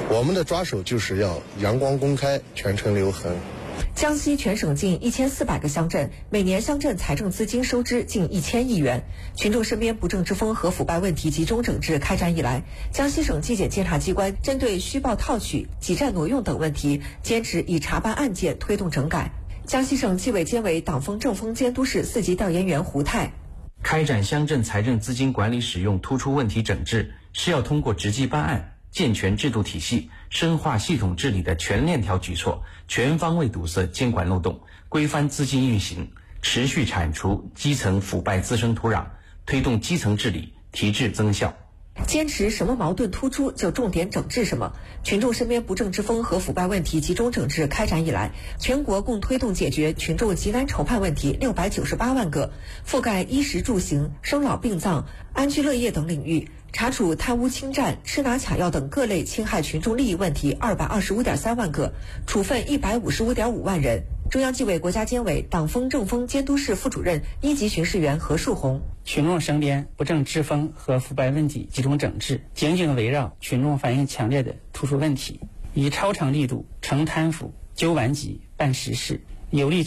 我们的抓手就是要阳光公开，全程留痕。 江西全省近1400个乡镇，每年乡镇财政资金收支近1000亿元。群众身边不正之风和腐败问题集中整治开展以来，江西省纪检监察机关针对虚报套取、挤占挪用等问题，坚持以查办案件推动整改。江西省纪委监委党风政风监督室4级调研员胡泰： 开展乡镇财政资金管理使用突出问题整治，是要通过直击办案、健全制度体系、深化系统治理的全链条举措，全方位堵塞监管漏洞，规范资金运行，持续铲除基层腐败滋生土壤，推动基层治理提质增效。 坚持什么矛盾突出就重点整治什么。群众身边不正之风和腐败问题集中整治开展以来，全国共推动解决群众急难愁盼问题698万个，覆盖衣食住行、生老病葬、安居乐业等领域，查处贪污侵占、吃拿卡要等各类侵害群众利益问题225.3万个，处分155.5万人。中央纪委国家监委党风政风监督室副主任1级巡视员何树红： 群众身边不正之风和腐败问题集中整治，紧紧围绕群众反映强烈的突出问题，以超常力度惩贪腐、纠顽疾、办实事，有力